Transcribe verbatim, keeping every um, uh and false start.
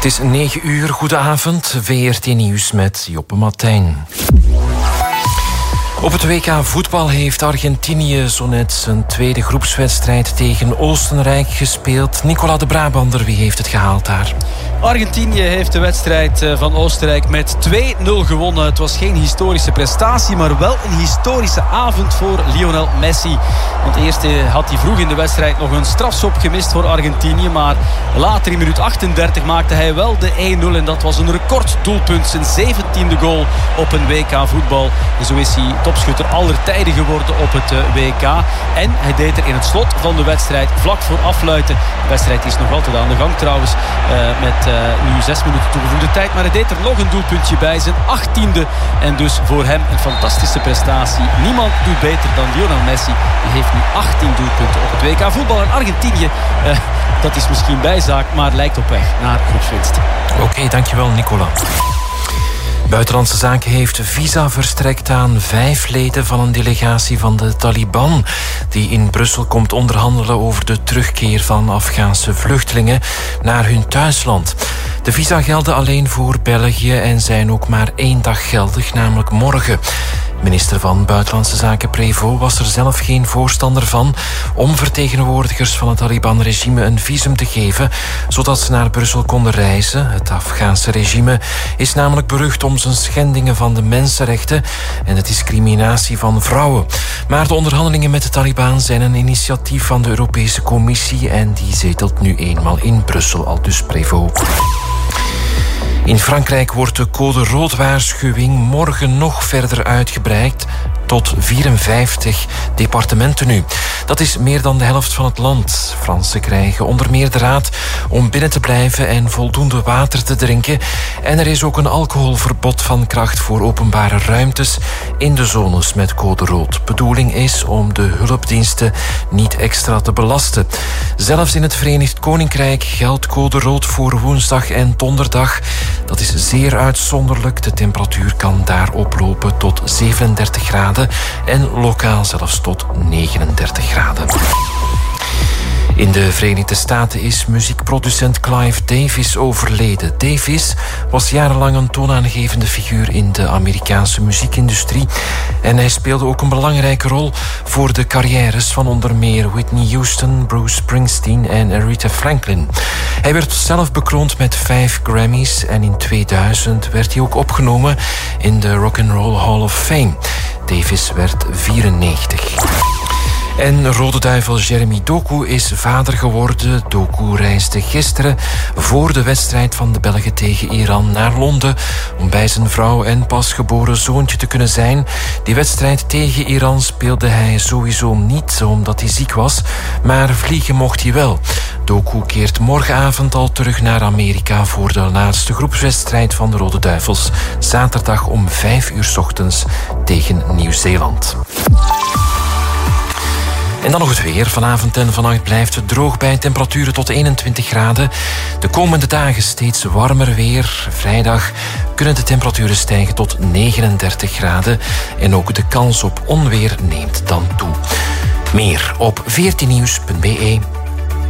is negen uur, goedenavond. V R T Nieuws met Joppe Martijn. Op het W K voetbal heeft Argentinië zo net zijn tweede groepswedstrijd tegen Oostenrijk gespeeld. Nicola de Brabander, wie heeft het gehaald daar? Argentinië heeft de wedstrijd van Oostenrijk met twee nul gewonnen. Het was geen historische prestatie, maar wel een historische avond voor Lionel Messi. Want eerst had hij vroeg in de wedstrijd nog een strafschop gemist voor Argentinië. Maar later in minuut achtendertig maakte hij wel de één nul. En dat was een recorddoelpunt. Zijn zeventiende goal op een W K voetbal. En zo is hij topschutter aller tijden geworden op het W K. En hij deed er in het slot van de wedstrijd vlak voor afluiten. De wedstrijd is nog altijd aan de gang trouwens. Uh, met uh, nu zes minuten toegevoegde tijd. Maar hij deed er nog een doelpuntje bij. Zijn achttiende. En dus voor hem een fantastische prestatie. Niemand doet beter dan Lionel Messi. Die heeft nu achttien doelpunten op het W K voetbal. En Argentinië, uh, dat is misschien bijzaak, maar lijkt op weg naar groepswinst. Oké, okay, dankjewel Nicola. Buitenlandse Zaken heeft visa verstrekt aan vijf leden van een delegatie van de Taliban die in Brussel komt onderhandelen over de terugkeer van Afghaanse vluchtelingen naar hun thuisland. De visa gelden alleen voor België en zijn ook maar één dag geldig, namelijk morgen. Minister van Buitenlandse Zaken Prévost was er zelf geen voorstander van om vertegenwoordigers van het Taliban-regime een visum te geven, zodat ze naar Brussel konden reizen. Het Afghaanse regime is namelijk berucht om zijn schendingen van de mensenrechten en de discriminatie van vrouwen. Maar de onderhandelingen met de Taliban zijn een initiatief van de Europese Commissie en die zetelt nu eenmaal in Brussel, aldus Prévost. In Frankrijk wordt de code rood-waarschuwing morgen nog verder uitgebreid tot vierenvijftig departementen nu. Dat is meer dan de helft van het land. Fransen krijgen onder meer de raad om binnen te blijven en voldoende water te drinken. En er is ook een alcoholverbod van kracht voor openbare ruimtes in de zones met code rood. Bedoeling is om de hulpdiensten niet extra te belasten. Zelfs in het Verenigd Koninkrijk geldt code rood voor woensdag en donderdag. Dat is zeer uitzonderlijk. De temperatuur kan daar oplopen tot zevenendertig graden. En lokaal zelfs tot negenendertig graden. In de Verenigde Staten is muziekproducent Clive Davis overleden. Davis was jarenlang een toonaangevende figuur in de Amerikaanse muziekindustrie. En hij speelde ook een belangrijke rol voor de carrières van onder meer Whitney Houston, Bruce Springsteen en Aretha Franklin. Hij werd zelf bekroond met vijf Grammys en in tweeduizend werd hij ook opgenomen in de Rock and Roll Hall of Fame. Davis werd vierennegentig. En Rode Duivel Jeremy Doku is vader geworden. Doku reisde gisteren voor de wedstrijd van de Belgen tegen Iran naar Londen om bij zijn vrouw en pasgeboren zoontje te kunnen zijn. Die wedstrijd tegen Iran speelde hij sowieso niet omdat hij ziek was, maar vliegen mocht hij wel. Doku keert morgenavond al terug naar Amerika voor de laatste groepswedstrijd van de Rode Duivels. Zaterdag om vijf uur 's ochtends tegen Nieuw-Zeeland. En dan nog het weer. Vanavond en vannacht blijft het droog bij temperaturen tot eenentwintig graden. De komende dagen steeds warmer weer. Vrijdag kunnen de temperaturen stijgen tot negenendertig graden. En ook de kans op onweer neemt dan toe. Meer op v r t nieuws punt b e.